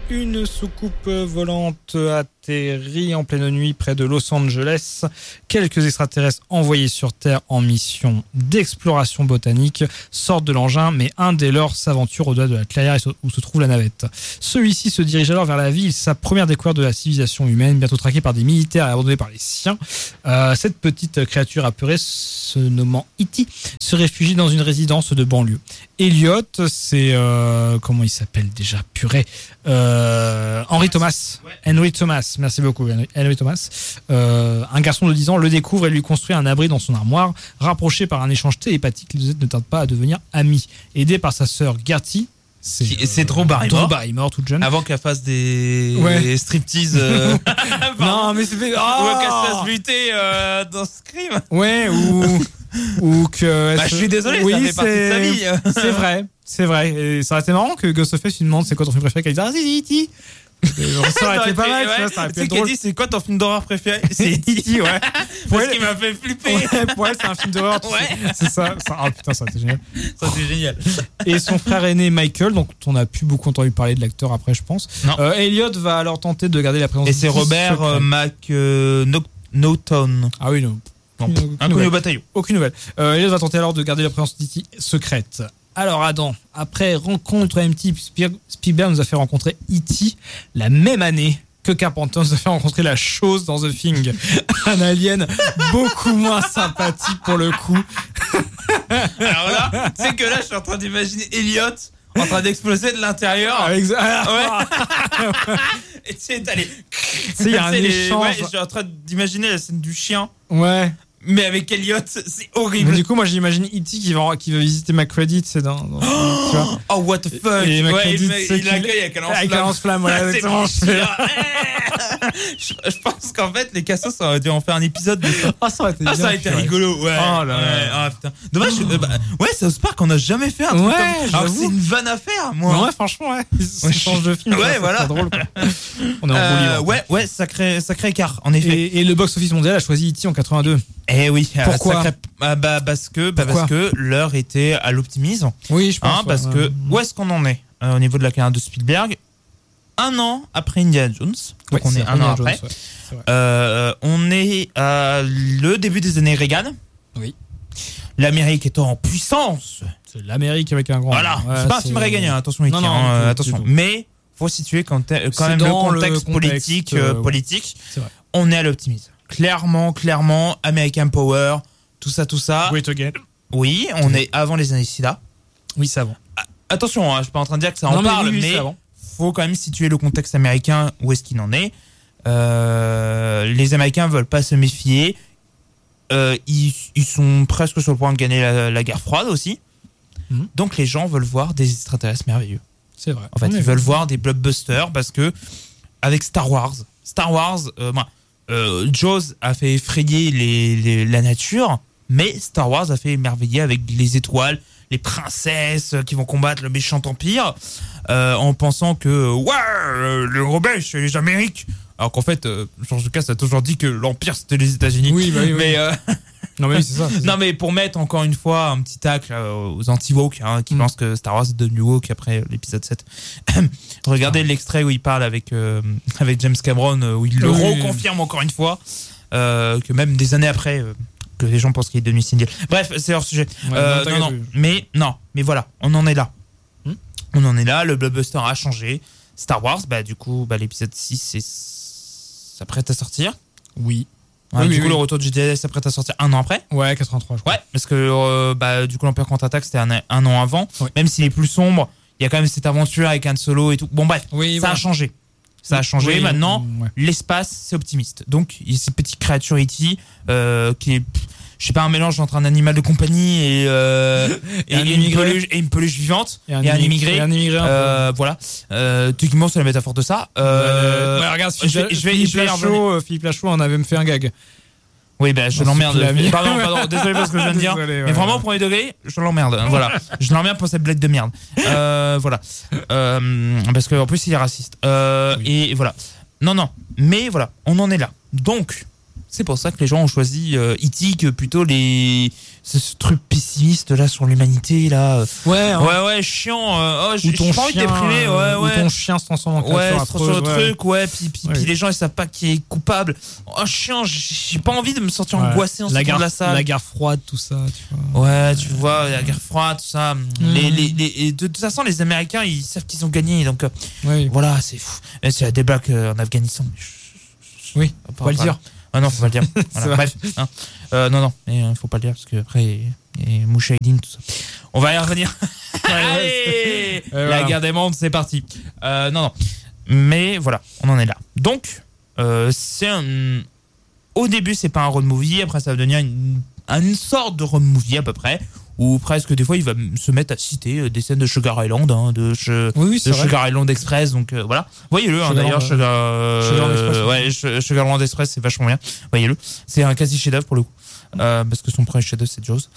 Une soucoupe volante atterrit en pleine nuit près de Los Angeles. Quelques extraterrestres envoyés sur Terre en mission d'exploration botanique sortent de l'engin, mais un des leurs s'aventure au-delà de la clairière où se trouve la navette. Celui-ci se dirige alors vers la ville, sa première découverte de la civilisation humaine, bientôt traquée par des militaires et abandonnée par les siens. Cette petite créature apeurée, se nommant E.T., se réfugie dans une résidence de banlieue. Elliot, c'est... comment il s'appelle déjà? Purée. Henry Thomas. Ouais. Henry Thomas, merci beaucoup. Henry Thomas. Un garçon de 10 ans le découvre et lui construit un abri dans son armoire. Rapproché par un échange télépathique, les deux ne tardent pas à devenir amis. Aidé par sa sœur Gertie. C'est Drew Barrymore. Drew Barrymore, toute jeune. Avant qu'elle fasse des striptease. Non, mais c'est fait. Ou qu'elle se fasse buter dans Scream. Ouais, ou que. Je suis désolé, ça fait partie de sa vie. C'est vrai. C'est vrai. Et ça aurait été marrant que Ghostface lui demande c'est quoi ton film préféré, qu'elle dise E.T. Ça aurait été pas mal, tu vois, ça aurait pu être drôle. Dit c'est quoi ton film d'horreur préféré? C'est E.T. ouais. Parce qu'il m'a fait flipper. Pour elle, c'est un film d'horreur. Ouais. C'est ça. Ah putain, ça aurait été génial. Ça c'est génial. Et son frère aîné Michael, donc on n'a plus beaucoup entendu parler de l'acteur après, je pense. Elliot va alors tenter de garder la présence. Et c'est Robert McNaughton. Ah oui, non. Inconnu au bataillon. Aucune nouvelle. Elliot va tenter alors de garder la présence d'E.T. secrète. Alors Adam, après rencontre MT, Spielberg nous a fait rencontrer E.T. la même année que Carpenter nous a fait rencontrer la chose dans The Thing. Un alien beaucoup moins sympathique pour le coup. Alors là, tu sais que là, je suis en train d'imaginer Elliot en train d'exploser de l'intérieur. Ouais. Et tu sais, t'as les... Tu sais, il y a un échange. Ouais, je suis en train d'imaginer la scène du chien. Ouais. Mais avec Elliot, c'est horrible. Mais du coup, moi, j'imagine E.T. qui va visiter McCready, c'est dans tu vois. Oh, what the fuck. Et McCready, il l'accueille avec un lance-flamme. Ouais, exactement. Je pense qu'en fait, les Cassos auraient dû en faire un épisode de ça. Ça aurait été ça aurait été rigolo. Ouais. Oh là là. Ah, putain. Dommage. South Park, on n'a jamais fait un truc comme ça. Alors, c'est une vanne à faire, moi. Ouais, franchement, ouais. Ils changent de film. Ouais, voilà. C'est drôle, quoi. On est en roue libre. Ouais, sacré écart, en effet. Et le box-office mondial a choisi E.T. en 82. Eh oui. Pourquoi? Parce que l'heure était à l'optimisme. Oui, je pense. Parce que où est-ce qu'on en est au niveau de la carrière de Spielberg? Un an après Indiana Jones. Donc on est un an après. On est à le début des années Reagan. Oui. L'Amérique étant en puissance. C'est l'Amérique avec un grand. Voilà. C'est pas un film réganien, attention. Attention. Mais faut situer quand même le contexte politique. C'est vrai. On est à l'optimisme. Clairement, American Power, tout ça. Great Again. Oui, on est avant les années SIDA. Oui, c'est avant. Attention, je suis pas en train de dire que ça en parle, mais faut quand même situer le contexte américain, où est-ce qu'il en est. Les Américains veulent pas se méfier. Ils sont presque sur le point de gagner la guerre froide aussi. Donc les gens veulent voir des extraterrestres merveilleux. C'est vrai. En fait, ils veulent voir des blockbusters parce que avec Star Wars, Jaws a fait effrayer la nature, mais Star Wars a fait émerveiller avec les étoiles, les princesses qui vont combattre le méchant empire, en pensant que le rebelle c'est les Amériques. Alors qu'en fait, George Lucas a toujours dit que l'empire c'était les États-Unis. Oui. Mais non mais oui, c'est ça. Non mais pour mettre encore une fois un petit tacle aux anti-woke qui pensent que Star Wars est devenu woke après l'épisode 7. Regardez l'extrait où il parle avec James Cameron, où il le reconfirme encore une fois, que même des années après, que les gens pensent qu'il est devenu Cindy. Bref, c'est hors sujet. Mais voilà, on en est là. On en est là, le blockbuster a changé. Star Wars, du coup, l'épisode 6 s'apprête à sortir. Oui. Du coup, le retour de Jedi s'apprête à sortir un an après. Ouais, 83, je crois. Ouais, parce que du coup, l'Empire contre-attaque, c'était un an avant. Ouais. Même s'il est plus sombre, il y a quand même cette aventure avec Han Solo et tout. Bon, bref, a changé. Ça a changé. Maintenant, l'espace, c'est optimiste. Donc, il y a ces petites créatures E.T. Qui est, je sais pas, un mélange entre un animal de compagnie et une peluche vivante. Et un immigré. Voilà. Techniquement, c'est la métaphore de ça. Regarde, Philippe Lachaud en avait me fait un gag. Oui, je l'emmerde. Pardon, désolé pour ce que je viens de dire. Désolé, mais vraiment, au premier degré, je l'emmerde. Voilà. Je l'emmerde pour cette blague de merde. Voilà. Parce qu'en plus, il est raciste. Et voilà. Non. Mais voilà, on en est là. Donc, c'est pour ça que les gens ont choisi E.T. que plutôt ce truc pessimiste là sur l'humanité là. Ouais, chiant. J'ai pas envie de déprimer. Ou ton chien se transforme en créature affreuse. Sur le truc, puis les gens ils savent pas qui est coupable. Chiant, j'ai pas envie de me sentir angoissé en sortant de la salle. La guerre froide, tout ça, tu vois. Ouais, tu vois, la guerre froide, tout ça. De toute façon, les Américains, ils savent qu'ils ont gagné, donc voilà, c'est fou. C'est la débâcle en Afghanistan. Oui, faut pas le dire. Ah non, faut pas le dire. Voilà, bref. Non, mais faut pas le dire parce que après, il y a Mouchahidine, tout ça. On va y revenir. Allez, la guerre des mondes, c'est parti. Non. Mais voilà, on en est là. Donc, au début, c'est pas un road movie. Après, ça va devenir une sorte de road movie à peu près. Ou presque des fois il va se mettre à citer des scènes de Sugar Island, de Sugar Island Express, donc voilà. Voyez-le d'ailleurs, Sugarland Express, c'est vachement bien. Voyez-le, c'est un quasi chef-d'œuvre pour le coup, parce que son premier chef-d'œuvre c'est Jaws.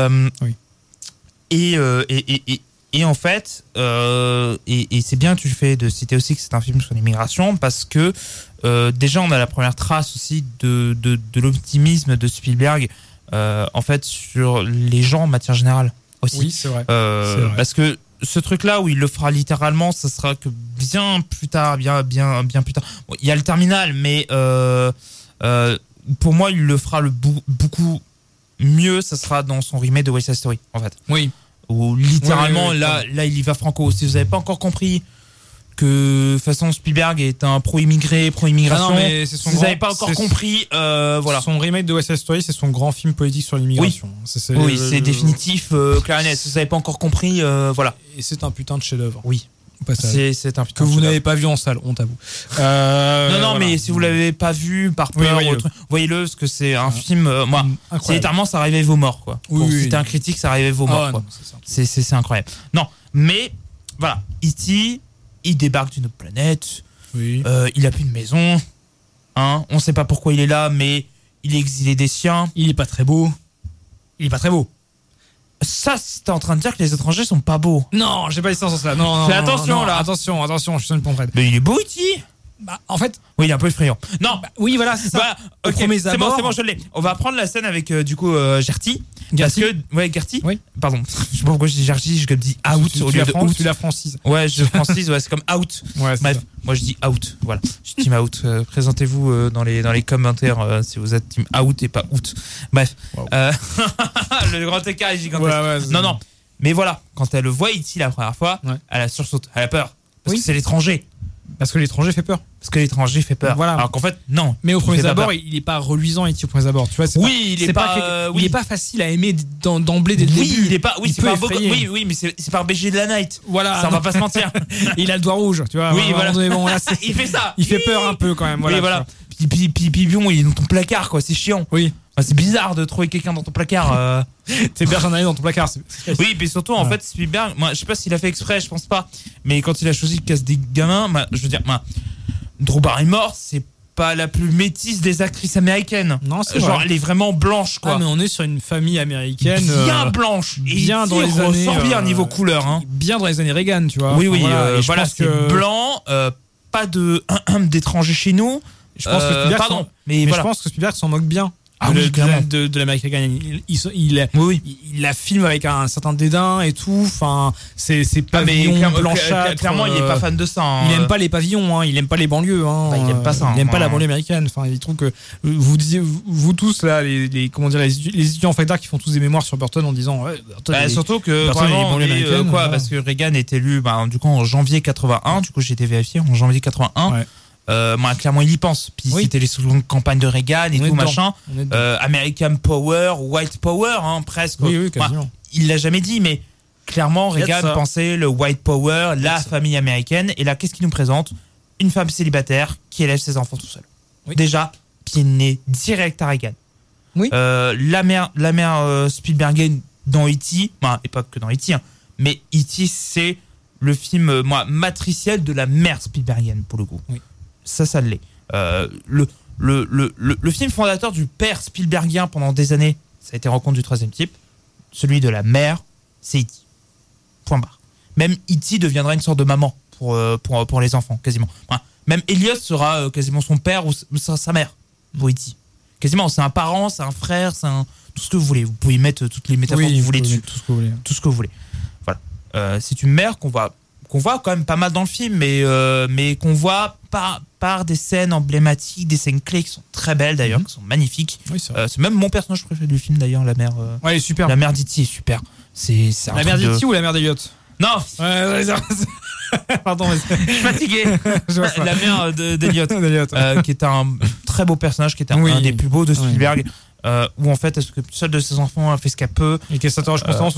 Et en fait, et c'est bien tu le fais de citer aussi que c'est un film sur l'immigration parce que déjà on a la première trace aussi de l'optimisme de Spielberg. En fait, sur les gens en matière générale aussi. Oui, c'est vrai. Parce que ce truc-là où il le fera littéralement, ça sera que bien plus tard, bien plus tard. Bon, il y a le terminal, mais pour moi, il le fera beaucoup mieux. Ça sera dans son remake de West Side Story, en fait. Oui. Où littéralement, là, il y va franco. Si vous n'avez pas encore compris que de toute façon Spielberg est un pro-immigré, pro-immigration. Si vous n'avez pas encore compris, voilà. Son remake de West Side Story, c'est son grand film politique sur l'immigration. Oui, c'est définitif, clair et net. Si vous n'avez pas encore compris, voilà. Et c'est un putain de chef-d'œuvre. Oui. C'est un que vous n'avez pas vu en salle, honte à vous. Non, mais si vous l'avez pas vu par peur, voyez-le, parce que c'est un film. Moi, c'est littéralement ça arrivait vos morts, quoi. Si c'était un critique, ça arrivait vos morts, quoi. C'est incroyable. Non, mais voilà, E.T. il débarque d'une autre planète. Il a plus de maison. On sait pas pourquoi il est là, mais il est exilé des siens. Il est pas très beau. Ça, t'es en train de dire que les étrangers sont pas beaux. Non, j'ai pas dit ça dans ce sens-là. Non, fais attention là. Attention, je suis sur une pompe. Mais il est beau, E.T. En fait. Oui, il est un peu effrayant. Non. Oui, voilà, c'est ça. Okay, c'est bon, je l'ai. On va prendre la scène avec Gertie. Gertie. Oui. Pardon. Je sais pas pourquoi je dis Gertie, je dis out au lieu de out. Tu la francises. Ouais, je francise, c'est comme out. Ouais, bref, moi je dis out. Voilà. Je suis team out. Présentez-vous dans les commentaires si vous êtes team out et pas out. Bref. Wow. Le grand écart est gigantesque. Non. Mais voilà, quand elle le voit E.T. la première fois, elle a sursaute, elle a peur. Parce que c'est l'étranger. Parce que l'étranger fait peur. Voilà. Alors qu'en fait, non. Mais au premier abord, il est pas reluisant, E.T. au premier abord. Tu vois, il est pas facile à aimer d'emblée dès le début. Il est pas. Oui, c'est pas oui, mais c'est par BG de la Night. Voilà. Ça, on va pas se mentir. Il a le doigt rouge, tu vois. Oui, voilà. Bon, là, il fait ça. Il fait peur un peu quand même. Voilà. Oui, voilà. Puis bon, il est dans ton placard, quoi. C'est chiant. Oui. C'est bizarre de trouver quelqu'un dans ton placard. T'es bien un dans ton placard. Oui, mais surtout, en fait, Spielberg, moi, je sais pas s'il a fait exprès, je pense pas. Mais quand il a choisi de casser des gamins, je veux dire, Drew Barrymore, c'est pas la plus métisse des actrices américaines. Non, c'est genre, vrai. Elle est vraiment blanche, quoi. Ah, mais on est sur une famille américaine. Bien blanche. Bien dans les années. Bien niveau couleur, hein. Bien dans les années Reagan, tu vois. Oui, voilà, c'est blanc, pas d'étrangers chez nous. Je pense que Spielberg, je pense que Spielberg s'en moque bien. De l'Amérique Reagan. Il la filme avec un certain dédain et tout. Enfin, c'est pavillon blanchâtre. Clairement, il est pas fan de ça. Il aime pas les pavillons. Il aime pas les banlieues. Il aime pas ça. Il aime pas la banlieue américaine. Enfin, il trouve que vous tous là, les étudiants en fac d'art qui font tous des mémoires sur Burton en disant. Surtout que parce que Reagan est élu, du coup en janvier 81. Du coup, j'ai été vérifié en janvier 81. Ouais. Clairement il y pense, puis c'était les campagnes de Reagan et tout machin, American Power, White Power, presque. Oui, quasiment. Il l'a jamais dit, mais clairement Reagan pensait le White Power, la famille américaine. Et là, qu'est-ce qu'il nous présente? Une femme célibataire qui élève ses enfants tout seul. Déjà, pied de nez direct à Reagan. La mère Spielbergienne dans E.T., et pas que dans E.T., mais E.T. c'est le film matriciel de la mère Spielbergienne pour le coup. Ça l'est. Le film fondateur du père Spielbergien pendant des années, ça a été Rencontre du troisième type. Celui de la mère, c'est E.T. Point barre. Même E.T. deviendra une sorte de maman pour les enfants, quasiment. Même Elliot sera quasiment son père ou sa mère pour E.T. quasiment, c'est un parent, c'est un frère, tout ce que vous voulez. Vous pouvez mettre toutes les métaphores que vous voulez dessus. Tout ce que vous voulez. Tout ce que vous voulez. Voilà. C'est une mère qu'on voit quand même pas mal dans le film, mais qu'on voit par des scènes emblématiques, des scènes clés qui sont très belles d'ailleurs, qui sont magnifiques. Oui, c'est même mon personnage préféré du film d'ailleurs, la mère. Ouais, elle est super. La mère d'E.T. est super. C'est la mère d'E.T. ou la mère d'Eliot? Non. Pardon, mais je suis fatigué. La mère d'Eliot, qui est un très beau personnage, qui est un des plus beaux de Spielberg, où en fait, seule de ses enfants, elle fait ce qu'elle peut. Et qu'elle s'interroge constamment